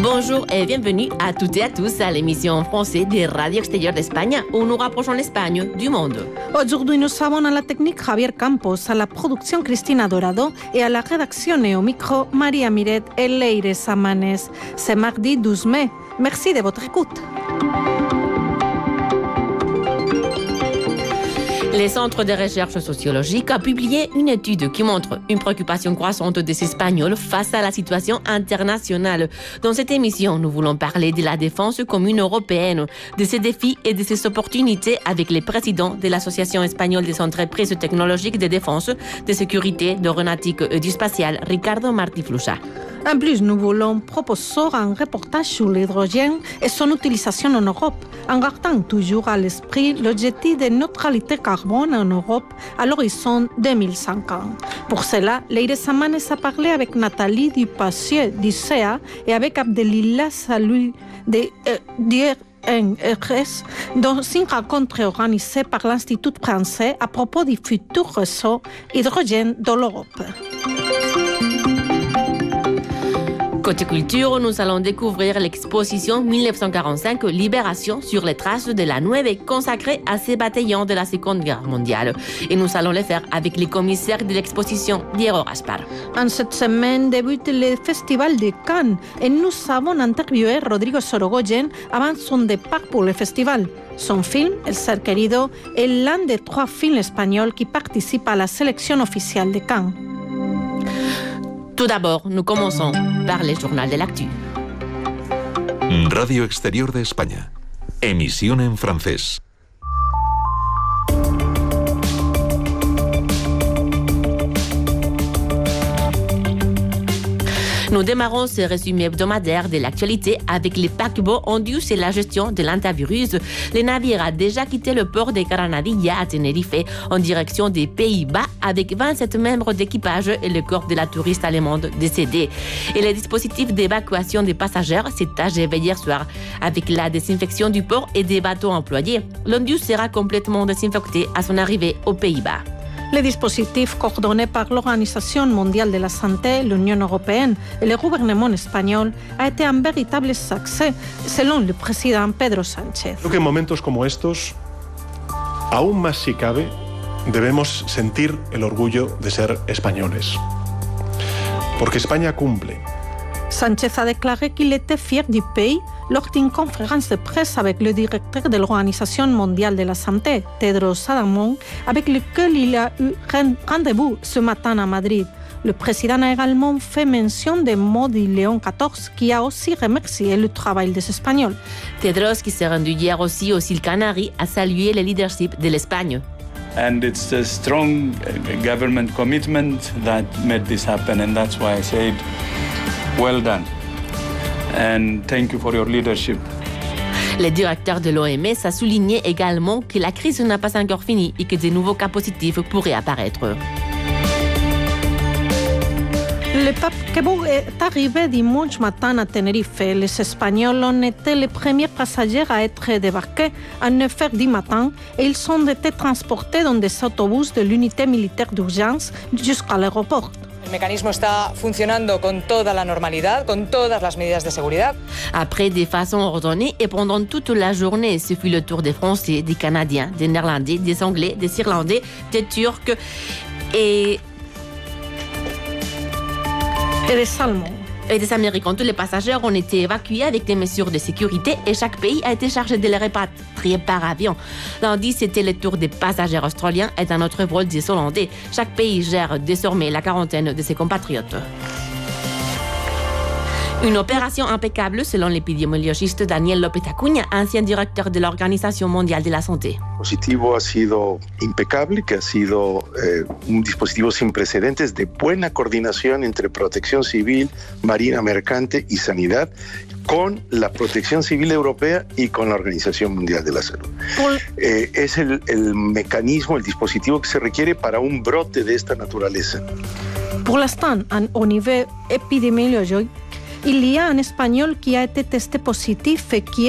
Bonjour et bienvenue à toutes et à tous à l'émission en français de Radio Extérieure d'Espagne où nous rapprochons l'Espagne du monde. Aujourd'hui, nous avons à la technique Javier Campos, à la production Cristina Dorado et à la rédaction et au micro Maria Miret et Leire Samanes. C'est mardi 12 mai. Merci de votre écoute. Le Centre de recherche sociologique a publié une étude qui montre une préoccupation croissante des Espagnols face à la situation internationale. Dans cette émission, nous voulons parler de la défense commune européenne, de ses défis et de ses opportunités avec le président de l'Association espagnole des entreprises technologiques de défense, de sécurité, d'aéronautique et du spatial, Ricardo Martí Fluxa. En plus, nous voulons proposer un reportage sur l'hydrogène et son utilisation en Europe, en gardant toujours à l'esprit l'objectif de neutralité carbone en Europe à l'horizon 2050. Pour cela, Leire Samanes a parlé avec Nathalie Dupassier d'ICEA et avec Abdelillah Salou d'IRS dans une rencontre organisée par l'Institut français à propos du futur réseau hydrogène de l'Europe. Côté culture, nous allons découvrir l'exposition 1945 Libération sur les traces de la Nueve consacrée à ces bataillons de la Seconde Guerre mondiale. Et nous allons le faire avec les commissaires de l'exposition, Diego Gaspar. En cette semaine débute le Festival de Cannes et nous avons interviewé Rodrigo Sorogoyen avant son départ pour le festival. Son film, El Ser Querido, est l'un des 3 films espagnols qui participent à la sélection officielle de Cannes. Tout d'abord, nous commençons par le journal de l'actu. Radio Exterior de España. Emisión en francés. Nous démarrons ce résumé hebdomadaire de l'actualité avec les paquebots Ondius et la gestion de l'antivirus. Le navire a déjà quitté le port de Granadilla à Tenerife en direction des Pays-Bas avec 27 membres d'équipage et le corps de la touriste allemande décédée. Et le dispositif d'évacuation des passagers s'est achevé hier soir avec la désinfection du port et des bateaux employés. L'Ondius sera complètement désinfecté à son arrivée aux Pays-Bas. Le dispositif coordonné par l'Organisation mondiale de la santé, l'Union européenne et le gouvernement espagnol a été un véritable succès, selon le président Pedro Sánchez. Creo que en momentos como estos, aún más si cabe, debemos sentir el orgullo de ser españoles. Porque España cumple. Sánchez a déclaré qu'il était fier du pays lors d'une conférence de presse avec le directeur de l'Organisation mondiale de la santé, Tedros Adhanom, avec lequel il a eu rendez-vous ce matin à Madrid. Le président a également fait mention des mots de Léon XIV, qui a aussi remercié le travail des Espagnols. Tedros, qui s'est rendu hier aussi aux îles Canaries, a salué le leadership de l'Espagne. And it's a strong government commitment that made this happen, and that's why I said, well done. And thank you for your leadership. Le directeur de l'OMS a souligné également que la crise n'a pas encore fini et que de nouveaux cas positifs pourraient apparaître. Le paquebot est arrivé dimanche matin à Tenerife. Les Espagnols ont été les premiers passagers à être débarqués à 9h du matin et ils ont été transportés dans des autobus de l'unité militaire d'urgence jusqu'à l'aéroport. El mecanismo está funcionando con toda la normalidad, con todas las medidas de seguridad. Après, de façon ordonnée et pendant toute la journée, ce fut le tour des Français, des Canadiens, des Néerlandais, des Anglais, des Irlandais, des Turcs et des Allemands. Et des Américains. Tous les passagers ont été évacués avec des mesures de sécurité et chaque pays a été chargé de les rapatrier par avion. Lundi, c'était le tour des passagers australiens et d'un autre vol des Hollandais. Chaque pays gère désormais la quarantaine de ses compatriotes. Une opération impeccable selon l'épidémiologiste Daniel López Acuña, ancien directeur de l'Organisation mondiale de la santé. El dispositivo ha sido impecable, que ha sido un dispositivo sin precedentes de buena coordinación entre protección civil, marina mercante y sanidad, con la protección civil europea y con la Organización Mundial de la Salud. Es el mecanismo, el dispositivo que se requiere para un brote de esta naturaleza. Pour l'instant, au niveau épidémiologique, il y a un Espagnol qui a été testé positif et qui